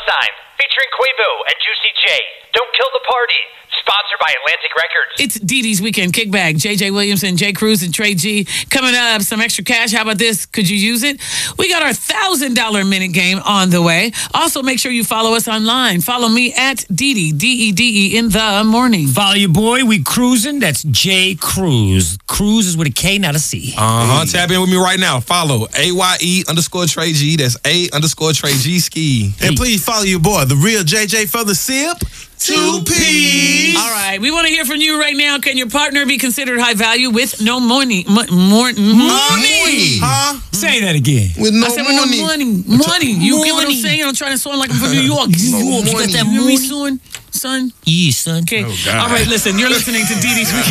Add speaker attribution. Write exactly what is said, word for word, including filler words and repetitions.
Speaker 1: Sign, featuring Quavo and Juicy J. Don't Kill the Party, sponsored by Atlantic Records.
Speaker 2: It's Dee Dee's Weekend Kickback. J J Williamson, J Cruz, and Trey G. Coming up, some extra cash. How about this? Could you use it? We got our one thousand dollars minute game on the way. Also, make sure you follow us online. Follow me at Dee Dee, D E D E, in the morning.
Speaker 3: Follow your boy. We cruising. That's J Cruz. Cruz is with a K, not a C.
Speaker 4: Uh-huh. Hey. Tap in with me right now. Follow A Y E underscore Trey G. That's A underscore Trey G ski.
Speaker 5: Hey. And please follow your boy, the real J J for the sip. Two P's.
Speaker 2: All right, we want to hear from you right now. Can your partner be considered high value with no money? Mo- more, money.
Speaker 5: Money. Huh?
Speaker 3: Say that again.
Speaker 4: With no
Speaker 2: I said
Speaker 4: money.
Speaker 2: with no money. Money. You
Speaker 3: money.
Speaker 2: get what I'm saying? I'm trying to sound like I'm from New York. New York. You got that money, son? Son?
Speaker 3: Yeah, son.
Speaker 2: Okay.
Speaker 4: Oh, God.
Speaker 2: All right, listen. You're listening to Dee Dee's Weekend.